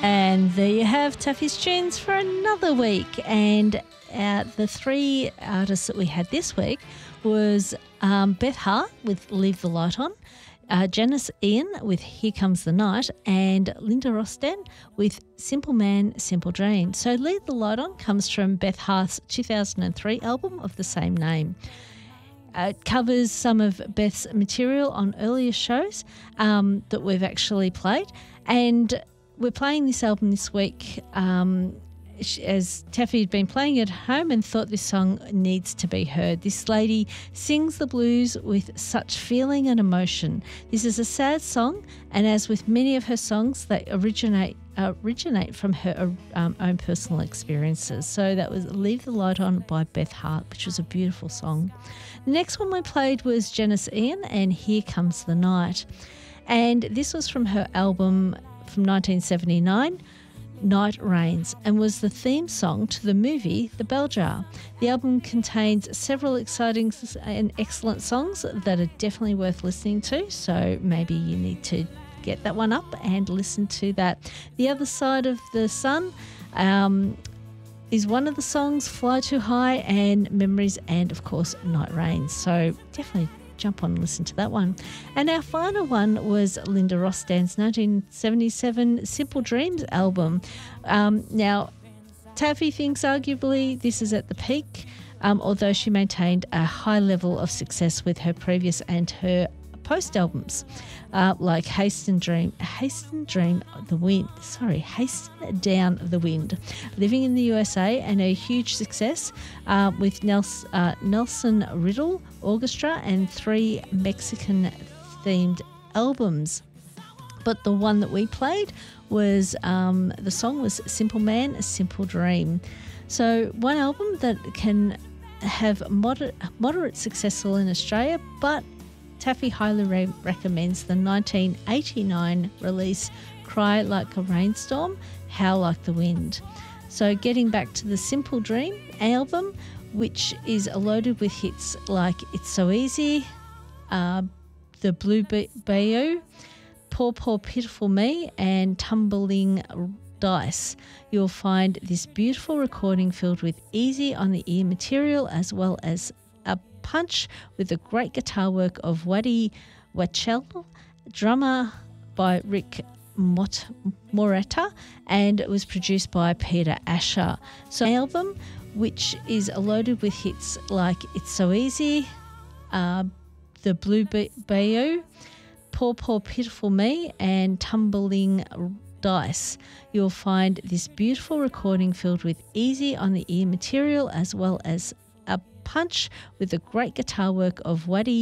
And there you have Taffy's Tunes for another week. And the three artists that we had this week was Beth Hart with Leave the Light On, Janice Ian with Here Comes the Night, and Linda Rostan with Simple Man, Simple Dream. So Leave the Light On comes from Beth Hart's 2003 album of the same name. It covers some of Beth's material on earlier shows that we've actually played, and we're playing this album this week as Taffy had been playing at home and thought this song needs to be heard. This lady sings the blues with such feeling and emotion. This is a sad song, and as with many of her songs, they originate from her own personal experiences. So that was Leave the Light On by Beth Hart, which was a beautiful song. The next one we played was Janice Ian and Here Comes the Night. And this was from her album from 1979, Night Rains, and was the theme song to the movie The Bell Jar. The album contains several exciting and excellent songs that are definitely worth listening to, so maybe you need to get that one up and listen to that. The Other Side of the Sun is one of the songs, Fly Too High and Memories, and of course Night Rains, so definitely jump on and listen to that one. And our final one was Linda Rostan's 1977 Simple Dreams album. Now, Taffy thinks arguably this is at the peak, although she maintained a high level of success with her previous and her post albums, like Hasten Down the Wind, Living in the USA, and a huge success with Nelson Riddle Orchestra and 3 Mexican-themed albums. But the one that we played was, the song was Simple Man, Simple Dream. So one album that can have moderate success in Australia, but Taffy highly recommends the 1989 release Cry Like a Rainstorm, Howl Like the Wind. So getting back to the Simple Dream album, which is loaded with hits like It's So Easy, The Blue Bayou, Poor Poor Pitiful Me, and Tumbling Dice. You'll find this beautiful recording filled with easy on the ear material as well as a punch with the great guitar work of Waddy Wachell, drummer by Rick Moretta, and it was produced by Peter Asher. So an album which is loaded with hits like It's So Easy, The Blue Bayou, Poor Poor Pitiful Me, and Tumbling Dice. You'll find this beautiful recording filled with easy on the ear material as well as a punch with the great guitar work of Waddy